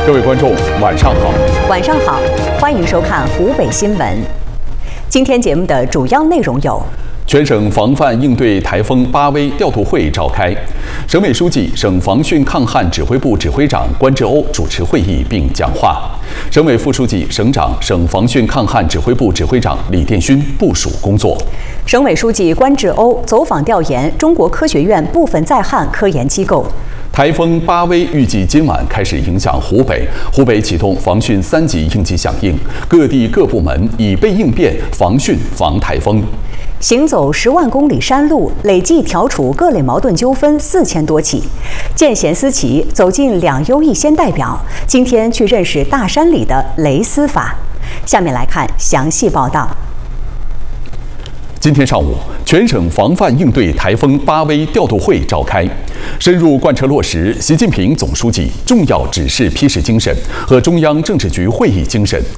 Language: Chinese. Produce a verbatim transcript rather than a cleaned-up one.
各位观众，晚上好。 晚上好，欢迎收看湖北新闻。今天节目的主要内容有： 全省防范应对台风八威调度会召开，省委书记、省防汛抗旱指挥部指挥长关志欧主持会议并讲话。省委副书记、省长、省防汛抗旱指挥部指挥长李殿勋部署工作。 省委书记关志欧走访调研中国科学院部分在汉科研机构。 台风八威预计今晚开始影响湖北，湖北启动防汛三级应急响应，各地各部门以备应变，防汛防台风。 行走十万公里山路，累计调处各类矛盾纠纷四千多起。见贤思齐，走进两优一先代表，今天去认识大山里的雷司法。下面来看详细报道。 今天上午，全省防范应对台风八威调度会召开，深入贯彻落实习近平总书记重要指示批示精神和中央政治局会议精神。